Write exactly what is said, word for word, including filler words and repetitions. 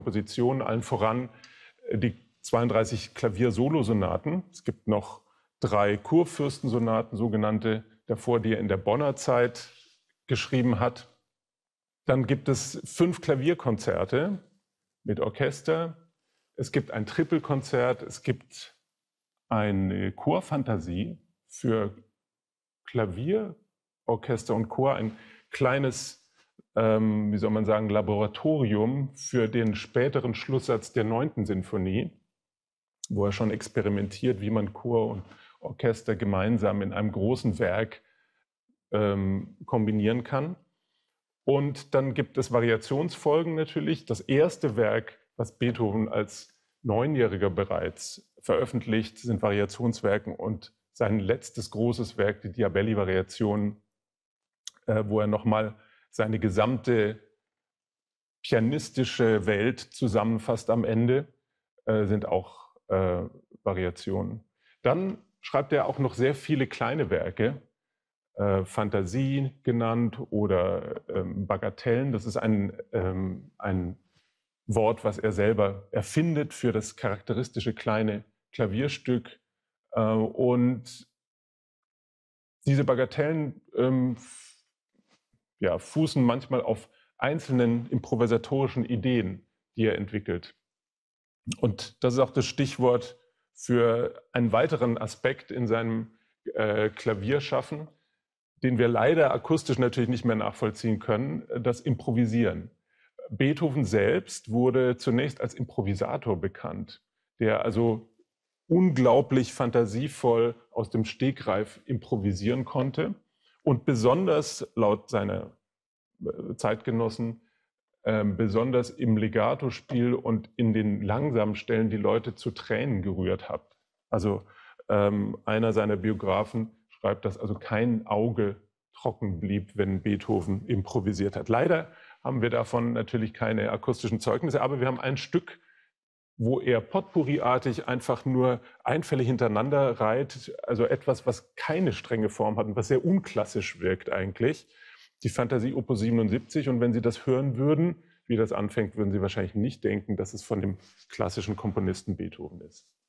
Kompositionen, allen voran die zweiunddreißig Klavier-Solosonaten. Es gibt noch drei Kurfürstensonaten, sogenannte, davor, die er in der Bonner Zeit geschrieben hat. Dann gibt es fünf Klavierkonzerte mit Orchester. Es gibt ein Trippelkonzert. Es gibt eine Chorfantasie für Klavier, Orchester und Chor, ein kleines, ähm, wie soll man sagen, Laboratorium für den späteren Schlusssatz der neunten Sinfonie, wo er schon experimentiert, wie man Chor und Orchester gemeinsam in einem großen Werk ähm, kombinieren kann. Und dann gibt es Variationsfolgen natürlich. Das erste Werk, was Beethoven als Neunjähriger bereits veröffentlicht, sind Variationswerken, und sein letztes großes Werk, die Diabelli-Variationen, äh, wo er nochmal seine gesamte pianistische Welt zusammenfasst am Ende, äh, sind auch äh, Variationen. Dann schreibt er auch noch sehr viele kleine Werke, äh, Fantasie genannt oder ähm, Bagatellen. Das ist ein, ähm, ein Wort, was er selber erfindet für das charakteristische kleine Klavierstück. Äh, und diese Bagatellen ähm, ja, fußen manchmal auf einzelnen improvisatorischen Ideen, die er entwickelt. Und das ist auch das Stichwort für einen weiteren Aspekt in seinem äh, Klavierschaffen, den wir leider akustisch natürlich nicht mehr nachvollziehen können, das Improvisieren. Beethoven selbst wurde zunächst als Improvisator bekannt, der also unglaublich fantasievoll aus dem Stegreif improvisieren konnte und besonders laut seiner Zeitgenossen äh, besonders im Legatospiel und in den langsamen Stellen die Leute zu Tränen gerührt hat. Also ähm, einer seiner Biografen schreibt, dass also kein Auge trocken blieb, wenn Beethoven improvisiert hat. Leider haben wir davon natürlich keine akustischen Zeugnisse, aber wir haben ein Stück, wo er potpourriartig einfach nur Einfälle hintereinander reiht, also etwas, was keine strenge Form hat und was sehr unklassisch wirkt eigentlich. Die Fantasie Opus siebenundsiebzig, und wenn Sie das hören würden, wie das anfängt, würden Sie wahrscheinlich nicht denken, dass es von dem klassischen Komponisten Beethoven ist.